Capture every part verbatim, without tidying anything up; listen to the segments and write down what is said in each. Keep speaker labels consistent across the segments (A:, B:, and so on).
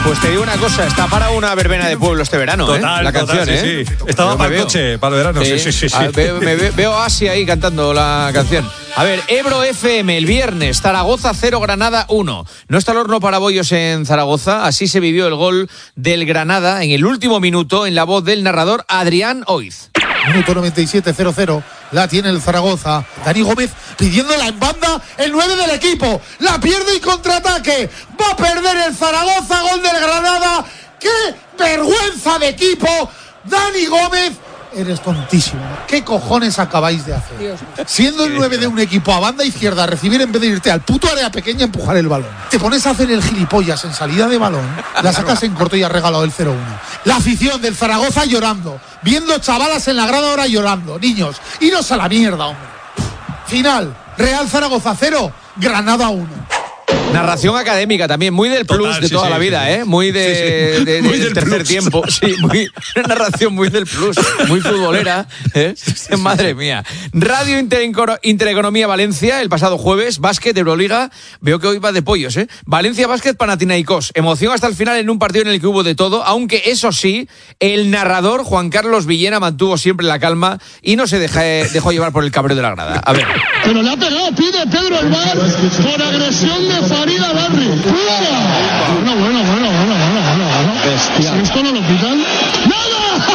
A: Pues te digo una cosa, está para una verbena de pueblo este verano,
B: total,
A: ¿eh? La
B: total,
A: canción,
B: sí,
A: ¿eh?
B: sí. Estaba
A: Yo
B: para
A: me
B: el
A: veo.
B: coche, para el verano, sí, sí, sí. sí.
A: A, veo, me ve, veo a Asi ahí cantando la canción. A ver, Ebro F M, el viernes, Zaragoza cero, Granada uno. No está el horno para bollos en Zaragoza, así se vivió el gol del Granada en el último minuto en la voz del narrador Adrián Oiz.
C: Minuto noventa y siete, cero cero, la tiene el Zaragoza. Dani Gómez pidiéndola en banda, el nueve del equipo. La pierde y contraataque. Va a perder el Zaragoza, gol del Granada. ¡Qué vergüenza de equipo! Dani Gómez, eres tontísimo. ¿Qué cojones acabáis de hacer? Dios. Siendo el nueve de un equipo a banda izquierda, recibir en vez de irte al puto área pequeña, empujar el balón. Te pones a hacer el gilipollas en salida de balón, la sacas en corto y has regalado el cero uno. La afición del Zaragoza llorando, viendo chavalas en la grada ahora llorando. Niños, iros a la mierda, hombre. Final, Real Zaragoza cero, Granada uno.
A: Narración académica también, muy del plus Total, de sí, toda sí, la vida, sí, ¿eh? Muy de, sí, sí. de, de, muy del tercer plus. tiempo. Sí, muy, una narración muy del plus, muy futbolera, ¿eh? Sí, sí, Madre sí. mía. Radio Intereconomía Valencia, el pasado jueves, básquet, Euroliga, veo que hoy va de pollos, ¿eh? Valencia Básquet, Panathinaikos. Emoción hasta el final en un partido en el que hubo de todo, aunque eso sí, el narrador, Juan Carlos Villena, mantuvo siempre la calma y no se deja, dejó llevar por el cabreo de la grada. A ver.
D: Pero le ha pegado, pide Pedro el bar por agresión de Farida Barri. Bueno, bueno, bueno, bueno, bueno, bueno, bueno. Si esto no lo pitan, ¡nada!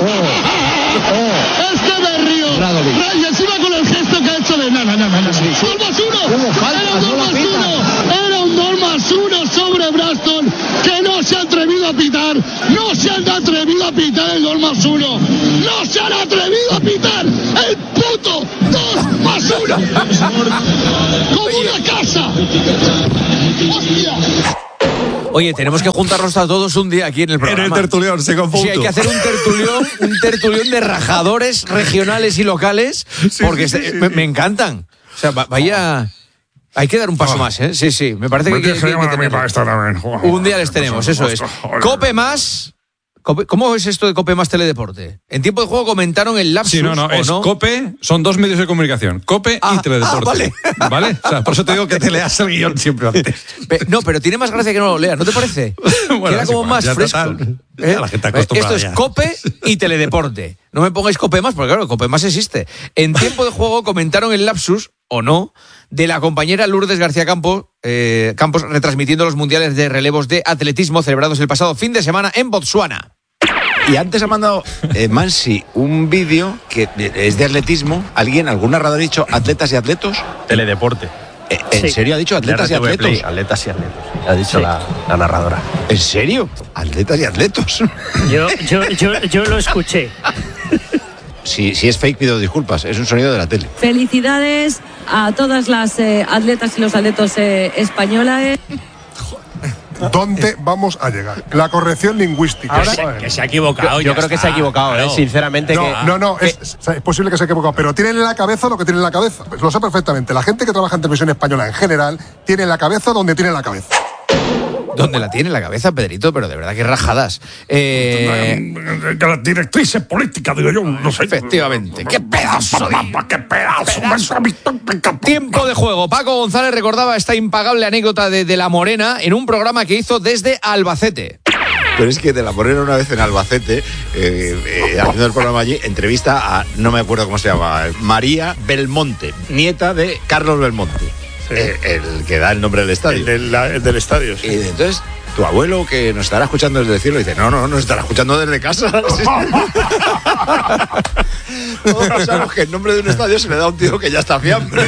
D: Oh, oh. Este me río. Y encima con el gesto que ha hecho de nada, nada, nada. ¡Dos más uno! Era un dos más uno. Era un dos más uno sobre Braston que no se ha atrevido a pitar. No se han atrevido a pitar el dos más uno. No se han atrevido a pitar el puto dos más uno. Como una casa. ¡Hostia!
A: Oye, tenemos que juntarnos a todos un día aquí en el programa.
B: En el tertulión, se confunde.
A: Sí, hay que hacer un tertulión, un tertulión de rajadores regionales y locales, sí, porque sí, sí, sí, me, sí. me encantan. O sea, vaya... Hay que dar un paso oh. más, ¿eh? Sí, sí, me parece que... que, que, que un día les tenemos, eso es. Cope más... ¿Cómo es esto de Cope más Teledeporte? En tiempo de juego comentaron el lapsus.
B: Sí, no, no, es
A: no?
B: Cope, son dos medios de comunicación, Cope ah, y Teledeporte. Ah, vale. ¿Vale? O sea, por eso te digo que te leas el guión siempre antes.
A: No, pero tiene más gracia que no lo leas, ¿no te parece? Bueno, que era como más fresco. Total, ¿eh?
B: La gente acostumbrada.
A: Esto es Cope y Teledeporte. No me pongáis Cope más, porque claro, Cope más existe. En tiempo de juego comentaron el lapsus, o no, de la compañera Lourdes García Campos, eh, Campos retransmitiendo los mundiales de relevos de atletismo celebrados el pasado fin de semana en Botsuana.
E: Y antes ha mandado eh, Mansi un vídeo que es de atletismo. ¿Alguien, algún narrador ha dicho atletas y atletos?
F: Teledeporte.
E: Eh, ¿En sí. serio ha dicho atletas y atletos?
F: Play, atletas y atletos. Ha dicho sí. la, la narradora.
E: ¿En serio? Atletas y atletos.
G: Yo, yo, yo, yo lo escuché.
E: Si, si es fake, pido disculpas. Es un sonido de la tele.
H: Felicidades a todas las eh, atletas y los atletos eh, españolas.
I: ¿Dónde vamos a llegar? La corrección lingüística.
F: Ahora, que, que se ha equivocado.
G: Yo, yo creo está. que se ha equivocado, claro. ¿eh? Sinceramente.
I: No,
G: que,
I: no, no es, es posible que se haya equivocado, pero tienen en la cabeza lo que tienen en la cabeza. Pues lo sé perfectamente. La gente que trabaja en televisión española en general tiene en la cabeza donde tiene la cabeza.
A: ¿Dónde la tiene la cabeza, Pedrito? Pero de verdad que rajadas. Eh...
B: La directriz política, digo yo, no sé.
A: Efectivamente. ¡Qué pedazo! De...
B: ¡Qué pedazo!
A: Tiempo de juego. Paco González recordaba esta impagable anécdota de, de La Morena en un programa que hizo desde Albacete.
E: Pero es que de La Morena una vez en Albacete, eh, eh, haciendo el programa allí, entrevista a, no me acuerdo cómo se llama, María Belmonte, nieta de Carlos Belmonte. Sí. El, el que da el nombre del estadio.
F: El del, la, el del estadio, sí.
E: Y entonces, tu abuelo, que nos estará escuchando desde el cielo, dice, no, no, nos estará escuchando desde casa. Todos pensamos que el nombre de un estadio se le da a un tío que ya está fiambre.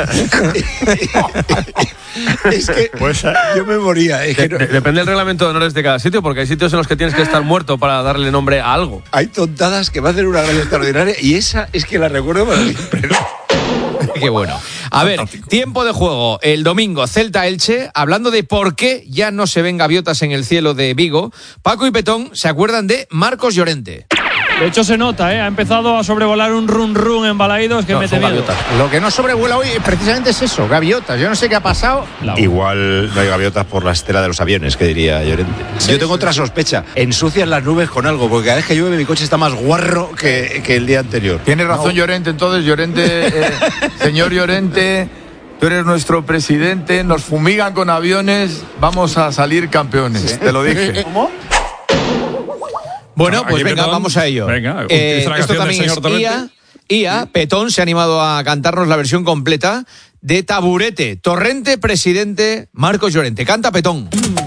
E: Es que pues, yo me moría. Es que
F: de,
E: no...
F: Depende del reglamento de honores de cada sitio, porque hay sitios en los que tienes que estar muerto para darle nombre a algo.
E: Hay tontadas que va a hacer una gran extraordinaria y esa es que la recuerdo para siempre.
A: Qué bueno. A ver, tiempo de juego. El domingo, Celta-Elche, hablando de por qué ya no se ven gaviotas en el cielo de Vigo, Paco y Petón se acuerdan de Marcos Llorente.
J: De hecho se nota, ¿eh? Ha empezado a sobrevolar un run run en Balaídos que no, mete miedo.
K: Lo que no sobrevuela hoy precisamente es eso, gaviotas. Yo no sé qué ha pasado.
E: Igual no hay gaviotas por la estela de los aviones, que diría Llorente. Sí, Yo tengo sí. otra sospecha. Ensucian las nubes con algo, porque cada vez que llueve mi coche está más guarro que, que el día anterior.
L: Tiene razón no. Llorente, entonces, Llorente, eh, señor Llorente... tú eres nuestro presidente, nos fumigan con aviones, vamos a salir campeones, te lo dije.
A: ¿Cómo? Bueno, pues venga, vamos a ello.
B: Venga,
A: eh,
B: la
A: esto
B: canción
A: también
B: del señor
A: es I A. I A, Petón se ha animado a cantarnos la versión completa de Taburete, Torrente, Presidente, Marcos Llorente. Canta Petón.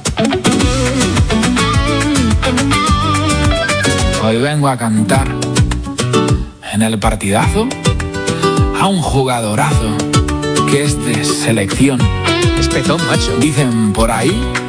M: Hoy vengo a cantar en el partidazo a un jugadorazo que es de selección.
A: Es Petón, macho.
M: Dicen por ahí